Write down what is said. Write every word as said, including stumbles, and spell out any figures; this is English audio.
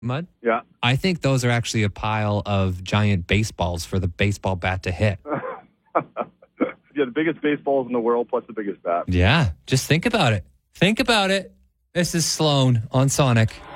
Mud? Yeah. I think those are actually a pile of giant baseballs for the baseball bat to hit. Yeah, the biggest baseballs in the world plus the biggest bat. Yeah, just think about it. Think about it. This is Sloan on Sonic.